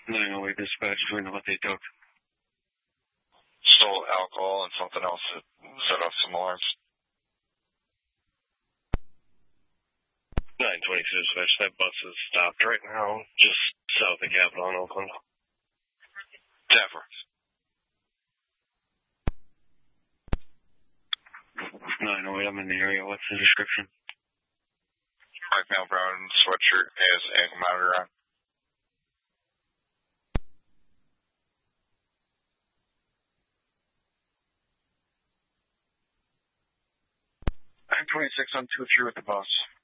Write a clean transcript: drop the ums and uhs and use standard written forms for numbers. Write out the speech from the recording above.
908 dispatch, we know what they took. Stole alcohol and something else that set off some alarms. 922 dispatch, that bus is stopped right now, just south of Capitol in Oakland. Denver. 908, I'm in the area. What's the description? Black male, brown sweatshirt, has ankle monitor on. I'm 26 on 2-3 with the bus.